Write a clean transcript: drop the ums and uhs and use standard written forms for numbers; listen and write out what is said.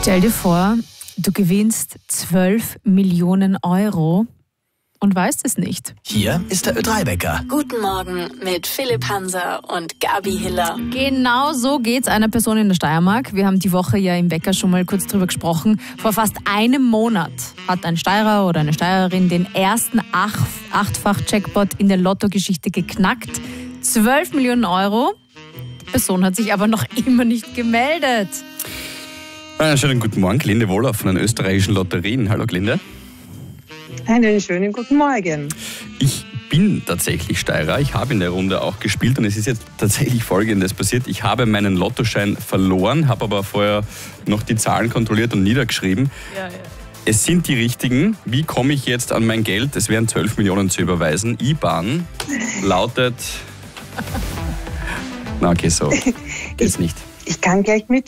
Stell dir vor, du gewinnst 12 Millionen Euro und weißt es nicht. Hier ist der Ö3-Wecker. Guten Morgen mit Philipp Hanser und Gabi Hiller. Genau so geht's einer Person in der Steiermark. Wir haben die Woche ja im Wecker schon mal kurz drüber gesprochen. Vor fast einem Monat hat ein Steirer oder eine Steirerin den ersten Achtfach-Jackpot in der Lottogeschichte geknackt. 12 Millionen Euro. Die Person hat sich aber noch immer nicht gemeldet. Einen schönen guten Morgen, Glinde Wohler von den österreichischen Lotterien. Hallo Glinde. Einen schönen guten Morgen. Ich bin tatsächlich Steirer. Ich habe in der Runde auch gespielt und es ist jetzt tatsächlich Folgendes passiert. Ich habe meinen Lottoschein verloren, habe aber vorher noch die Zahlen kontrolliert und niedergeschrieben. Ja. Es sind die richtigen. Wie komme ich jetzt an mein Geld? Es wären 12 Millionen zu überweisen. IBAN lautet... Na okay, so geht's nicht. Ich kann gleich mit